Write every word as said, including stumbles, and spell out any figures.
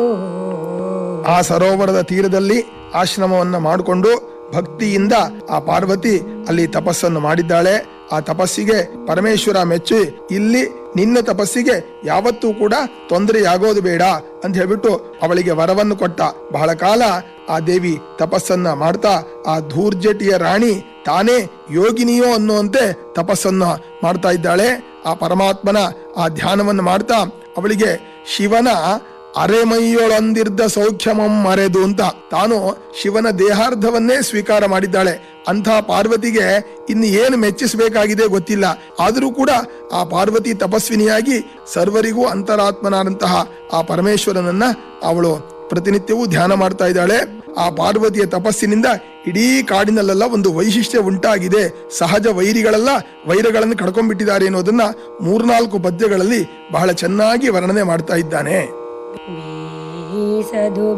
ಆ ಸರೋವರದ ತೀರದಲ್ಲಿ ಆಶ್ರಮವನ್ನ ಮಾಡಿಕೊಂಡು ಭಕ್ತಿಯಿಂದ ಆ ಪಾರ್ವತಿ ಅಲ್ಲಿ ತಪಸ್ಸನ್ನು ಮಾಡಿದ್ದಾಳೆ. ಆ ತಪಸ್ಸಿಗೆ ಪರಮೇಶ್ವರ ಮೆಚ್ಚಿ ಇಲ್ಲಿ ನಿನ್ನ ತಪಸ್ಸಿಗೆ ಯಾವತ್ತೂ ಕೂಡ ತೊಂದರೆಯಾಗೋದು ಬೇಡ ಅಂತ ಹೇಳ್ಬಿಟ್ಟು ಅವಳಿಗೆ ವರವನ್ನು ಕೊಟ್ಟ. ಬಹಳ ಕಾಲ ಆ ದೇವಿ ತಪಸ್ಸನ್ನ ಮಾಡ್ತಾ ಆ ಧೂರ್ಜಟಿಯ ರಾಣಿ ತಾನೇ ಯೋಗಿನಿಯೋ ಅನ್ನುವಂತೆ ತಪಸ್ಸನ್ನ ಮಾಡ್ತಾ ಇದ್ದಾಳೆ. ಆ ಪರಮಾತ್ಮನ ಆ ಧ್ಯಾನವನ್ನು ಮಾಡ್ತಾ ಅವಳಿಗೆ ಶಿವನ ಅರೆಮೈಯೊಳಂದಿರ್ದ ಸೌಖ್ಯಮಂ ಮರೆದು ಅಂತ ತಾನು ಶಿವನ ದೇಹಾರ್ಧವನ್ನೇ ಸ್ವೀಕಾರ ಮಾಡಿದ್ದಾಳೆ. ಅಂಥ ಪಾರ್ವತಿಗೆ ಇನ್ನು ಏನು ಮೆಚ್ಚಿಸಬೇಕಾಗಿದೆ ಗೊತ್ತಿಲ್ಲ. ಆದರೂ ಕೂಡ ಆ ಪಾರ್ವತಿ ತಪಸ್ವಿನಿಯಾಗಿ ಸರ್ವರಿಗೂ ಅಂತರಾತ್ಮನಾದಂತಹ ಆ ಪರಮೇಶ್ವರನನ್ನ ಅವಳು ಪ್ರತಿನಿತ್ಯವೂ ಧ್ಯಾನ ಮಾಡ್ತಾ ಇದ್ದಾಳೆ. ಆ ಪಾರ್ವತಿಯ ತಪಸ್ಸಿನಿಂದ ಇಡೀ ಕಾಡಿನಲ್ಲೆಲ್ಲ ಒಂದು ವೈಶಿಷ್ಟ್ಯ ಉಂಟಾಗಿದೆ. ಸಹಜ ವೈರಿಗಳೆಲ್ಲ ವೈರಗಳನ್ನು ಕಡ್ಕೊಂಡ್ಬಿಟ್ಟಿದ್ದಾರೆ ಅನ್ನೋದನ್ನ ಮೂರ್ನಾಲ್ಕು ಪದ್ಯಗಳಲ್ಲಿ ಬಹಳ ಚೆನ್ನಾಗಿ ವರ್ಣನೆ ಮಾಡ್ತಾ ಇದ್ದಾನೆ.